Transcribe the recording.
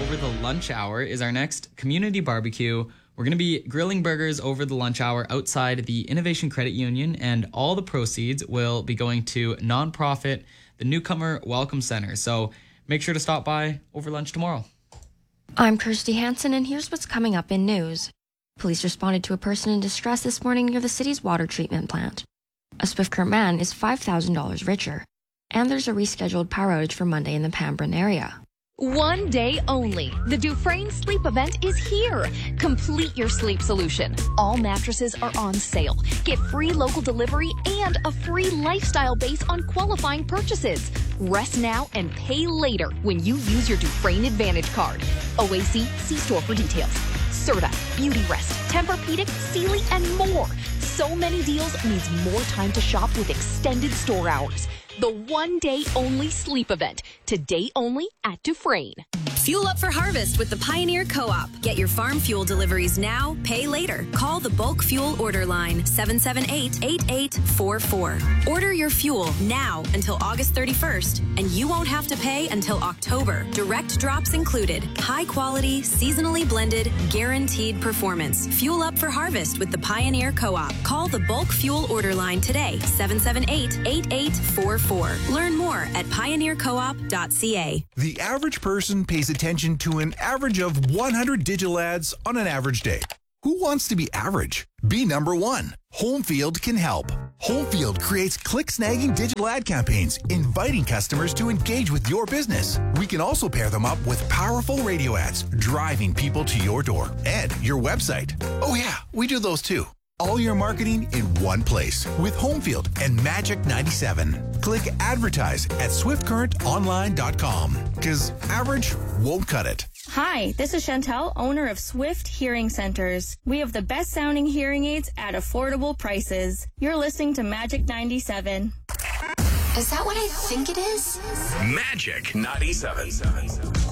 over the lunch hour is our next community barbecue. We're going to be grilling burgers over the lunch hour outside the Innovation Credit Union, and all the proceeds will be going to nonprofit, the Newcomer Welcome Center. So make sure to stop by over lunch tomorrow. I'm Kirsty Hansen, and here's what's coming up in news. Police responded to a person in distress this morning near the city's water treatment plant. A Swift Current man is $5,000 richer. And there's a rescheduled power outage for Monday in the Pambrun area. One day only. The Dufresne Sleep event is here. Complete your sleep solution. All mattresses are on sale. Get free local delivery and a free lifestyle base on qualifying purchases. Rest now and pay later when you use your Dufresne Advantage card. OAC, see store for details. Serta, Beauty Rest, Tempur-Pedic, Sealy, and more. So many deals means more time to shop with extended store hours. The one-day only sleep event. Today only at Dufresne. Fuel up for harvest with the Pioneer Co-op. Get your farm fuel deliveries now, pay later. Call the bulk fuel order line 778-8844. Order your fuel now until August 31st, and you won't have to pay until October. Direct drops included. High quality, seasonally blended, guaranteed performance. Fuel up for harvest with the Pioneer Co-op. Call the bulk fuel order line today, 778-8844. Learn more at pioneercoop.ca. The average person pays attention to an average of 100 digital ads on an average day. Who wants to be average? Be number one. Homefield can help. Homefield creates click-snagging digital ad campaigns, inviting customers to engage with your business. We can also pair them up with powerful radio ads, driving people to your door and your website. Oh yeah, we do those too. All your marketing in one place with Homefield and Magic 97. Click advertise at swiftcurrentonline.com because average won't cut it. Hi, this is Chantel, owner of Swift Hearing Centers. We have the best sounding hearing aids at affordable prices. You're listening to Magic 97. Is that what I think it is? Magic 97.